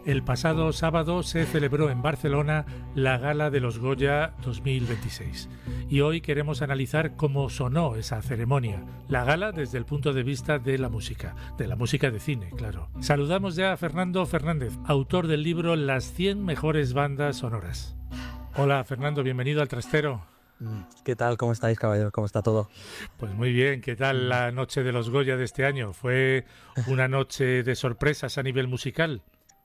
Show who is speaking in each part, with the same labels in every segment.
Speaker 1: El pasado sábado se celebró en Barcelona la Gala de los Goya 2026 y hoy queremos analizar cómo sonó esa ceremonia, la gala desde el punto de vista de la música de cine, claro. Saludamos ya a Fernando Fernández, autor del libro Las 100 mejores bandas sonoras. Hola Fernando, bienvenido al Trastero.
Speaker 2: ¿Qué tal? ¿Cómo estáis, caballeros? ¿Cómo está todo?
Speaker 1: Pues muy bien, ¿qué tal la noche de los Goya de este año? ¿Fue una noche de sorpresas a nivel musical?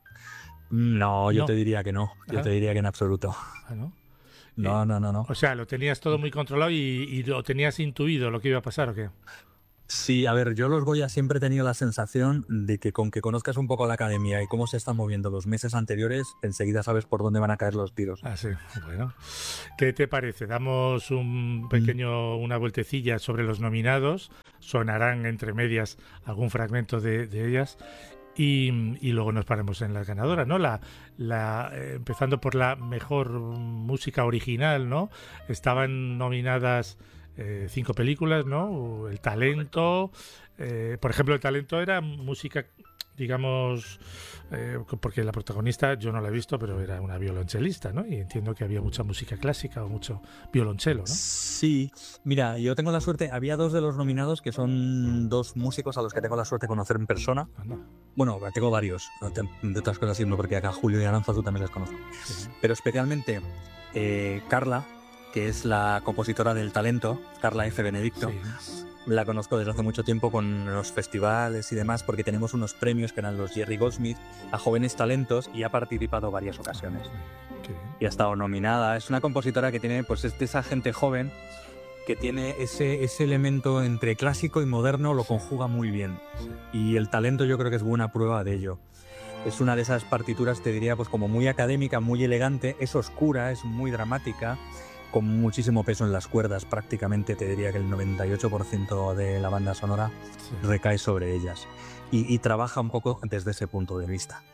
Speaker 2: No, yo te diría que no. Yo te diría que en absoluto.
Speaker 1: ¿Ah, no?
Speaker 2: No.
Speaker 1: O sea, lo tenías todo muy controlado y lo tenías intuido lo que iba a pasar, ¿o qué?
Speaker 2: Sí, a ver, yo los Goya siempre he tenido la sensación de que con que conozcas un poco la academia y cómo se están moviendo los meses anteriores, enseguida sabes por dónde van a caer los tiros.
Speaker 1: Ah, sí, bueno. ¿Qué te parece? Damos una vueltecilla sobre los nominados, sonarán entre medias algún fragmento de ellas y luego nos paramos en las ganadoras, ¿no? Empezando por la mejor música original, ¿no? Estaban nominadas 5 películas, ¿no? El Talento, por ejemplo, El Talento era música, digamos, porque la protagonista yo no la he visto, pero era una violonchelista, ¿no? Y entiendo que había mucha música clásica o mucho violonchelo, ¿no?
Speaker 2: Sí, mira, yo tengo la suerte, había dos de los nominados que son dos músicos a los que tengo la suerte de conocer en persona. Bueno, tengo varios, de otras cosas sí, porque acá Julio y Aranza tú también les conozco. Sí. Pero especialmente Carla, que es la compositora del Talento, Carla F. Benedicto. Sí. La conozco desde hace mucho tiempo con los festivales y demás, porque tenemos unos premios que eran los Jerry Goldsmith a jóvenes talentos y ha participado varias ocasiones. Y ha estado nominada. Es una compositora que tiene, pues, esa gente joven que tiene ese elemento entre clásico y moderno, lo conjuga muy bien. Y el Talento yo creo que es buena prueba de ello. Es una de esas partituras, te diría, pues como muy académica, muy elegante, es oscura, es muy dramática, con muchísimo peso en las cuerdas, prácticamente te diría que el 98% de la banda sonora recae sobre ellas y trabaja un poco desde ese punto de vista.